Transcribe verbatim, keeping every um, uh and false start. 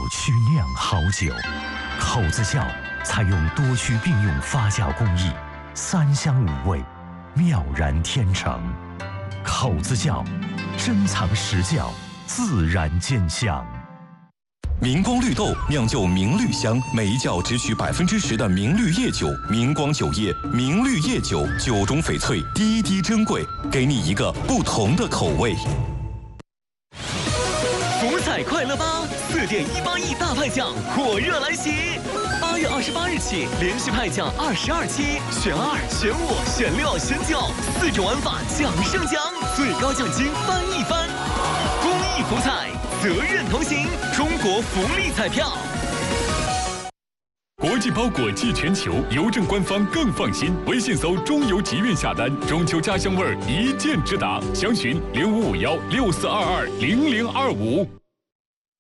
曲酿好酒。口子窖采用多区并用发酵工艺，三香五味，妙然天成。口子窖，珍藏实窖，自然见香。 明光绿豆酿就明绿香，每一窖只取百分之十的明绿叶酒。明光酒业明绿叶酒，酒中翡翠，滴滴珍贵，给你一个不同的口味。 福彩快乐吧，四点一八亿大派奖火热来袭！八月二十八日起，连续派奖二十二期，选二、选五、选六、选九，四种玩法奖胜奖，最高奖金翻一番。公益福彩，责任同行，中国福利彩票。 国际包裹寄全球，邮政官方更放心。微信搜“中邮集运”下单，中秋家乡味儿一键直达。详询零五五幺六四二二零零二五。